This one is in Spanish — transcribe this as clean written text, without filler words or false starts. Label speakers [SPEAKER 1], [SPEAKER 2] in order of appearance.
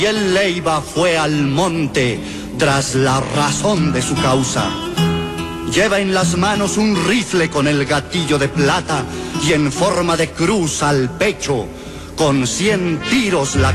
[SPEAKER 1] Y el Leiva fue al monte tras la razón de su causa. Lleva en las manos un rifle con el gatillo de plata y en forma de cruz al pecho, con 100 tiros la